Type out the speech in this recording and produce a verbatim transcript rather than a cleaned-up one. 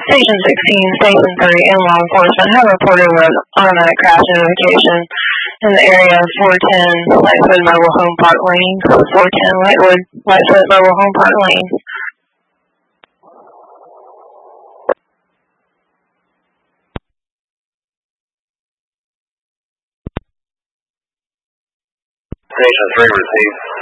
Station sixteen, Station three, and law enforcement have reported an automatic crash notification in the area of four ten Lightfoot Mobile Home Park Lane. four ten Lightwood, Lightfoot Mobile Home Park Lane. Station three received.